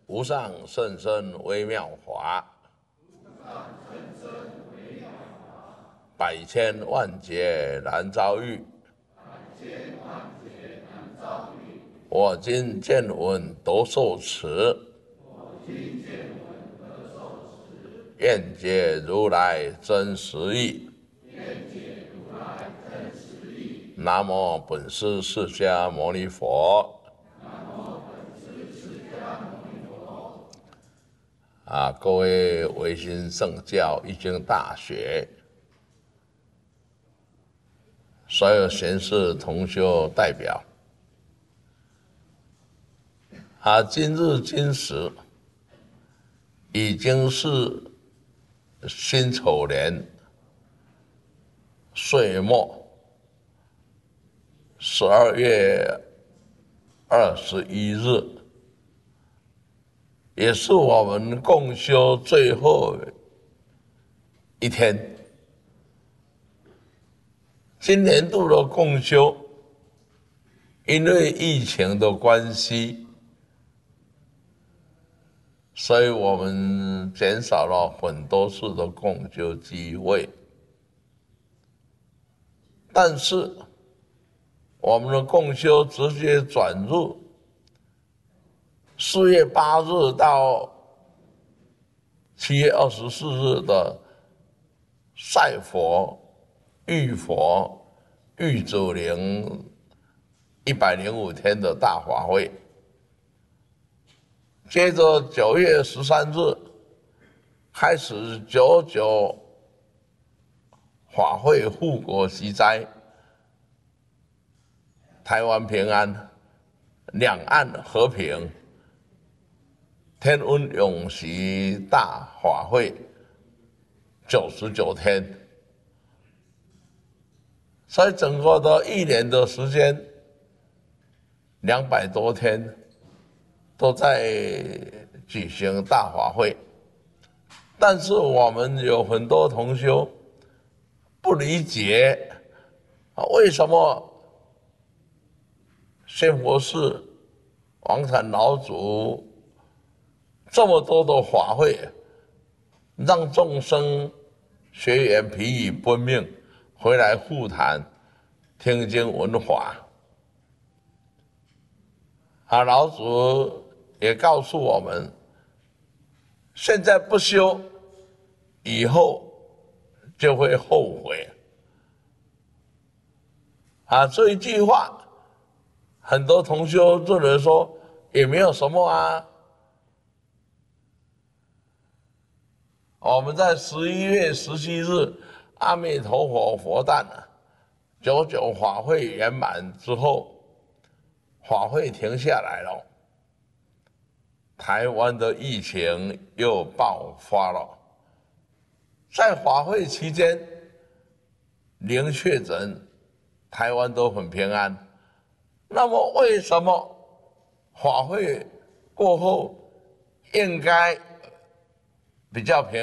无上甚深微妙法，百千万劫难遭遇。我今见闻得受持，愿解如来真实义。南无本师释迦牟尼佛。各位维新圣教易经大学所有贤士同修代表，今日今时已经是辛丑年岁末12月21日，也是我们共修最后一天。今年度的共修，因为疫情的关系，所以我们减少了很多次的共修机会。但是我们的共修直接转入4月8日到7月24日的赛佛、浴佛、浴祖灵105天的大法会，接着9月13日开始99法会护国息灾，台湾平安，两岸和平，天恩永续大法会99天。所以整个的1年的时间200多天都在举行大法会。但是我们有很多同修不理解为什么仙佛寺王禅老祖这么多的法会，让众生学员疲于奔命回来护坛听经闻法。老祖也告诉我们，现在不修，以后就会后悔。这一句话，很多同修认为说也没有什么啊。我们在11月17日阿弥陀佛佛诞99法会圆满之后，法会停下来了，台湾的疫情又爆发了。在法会期间零确诊，台湾都很平安。那么为什么法会过后应该比较平安？